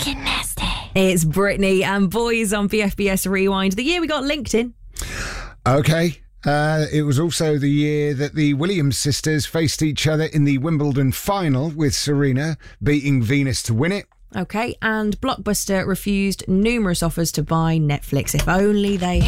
Fucking nasty. It's Britney and Boys on BFBS Rewind. The year we got LinkedIn. Okay. It was also the year that the Williams sisters faced each other in the Wimbledon final, with Serena beating Venus to win it. Okay, and Blockbuster refused numerous offers to buy Netflix. If only they